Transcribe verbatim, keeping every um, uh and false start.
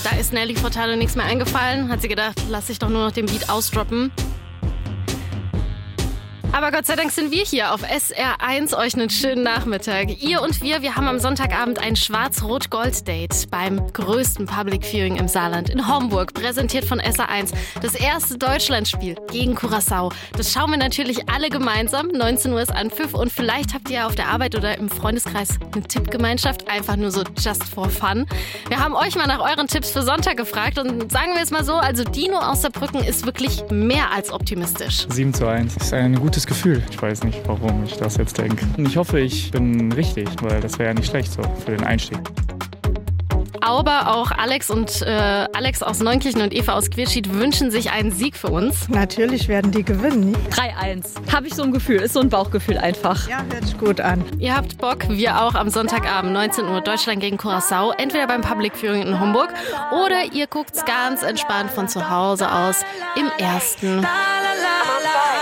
Da ist Nelly Furtado nichts mehr eingefallen. Hat sie gedacht, lass ich doch nur noch den Beat ausdroppen. Aber Gott sei Dank sind wir hier auf S R eins, euch einen schönen Nachmittag. Ihr und wir, wir haben am Sonntagabend ein Schwarz-Rot-Gold-Date beim größten Public Viewing im Saarland in Homburg, präsentiert von S R eins. Das erste Deutschlandspiel gegen Curaçao. Das schauen wir natürlich alle gemeinsam. neunzehn Uhr ist Anpfiff und vielleicht habt ihr auf der Arbeit oder im Freundeskreis eine Tippgemeinschaft, einfach nur so just for fun. Wir haben euch mal nach euren Tipps für Sonntag gefragt und sagen wir es mal so, also Dino aus Saarbrücken ist wirklich mehr als optimistisch. sieben zu eins. Das ist ein gutes Gefühl. Ich weiß nicht, warum ich das jetzt denke. Und ich hoffe, ich bin richtig, weil das wäre ja nicht schlecht so für den Einstieg. Aber auch Alex und äh, Alex aus Neunkirchen und Eva aus Querschied wünschen sich einen Sieg für uns. Natürlich werden die gewinnen. drei eins. Habe ich so ein Gefühl. Ist so ein Bauchgefühl einfach. Ja, hört sich gut an. Ihr habt Bock, wir auch am Sonntagabend, neunzehn Uhr, Deutschland gegen Curaçao. Entweder beim Public Viewing in Homburg oder ihr guckt's ganz entspannt von zu Hause aus im Ersten.